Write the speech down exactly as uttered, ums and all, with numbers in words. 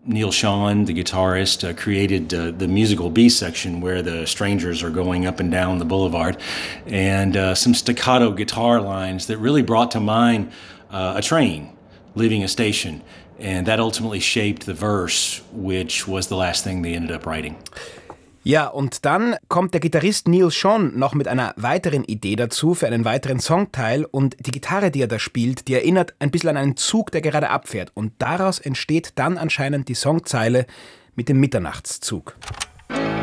Neil Schon, the guitarist, uh, created uh, the musical B section where the strangers are going up and down the boulevard, and uh, some staccato guitar lines that really brought to mind uh, a train leaving a station. And that ultimately shaped the verse, which was the last thing they ended up writing. Ja, und dann kommt der Gitarrist Neil Schon noch mit einer weiteren Idee dazu für einen weiteren Songteil, und die Gitarre, die er da spielt, die erinnert ein bisschen an einen Zug, der gerade abfährt, und daraus entsteht dann anscheinend die Songzeile mit dem Mitternachtszug.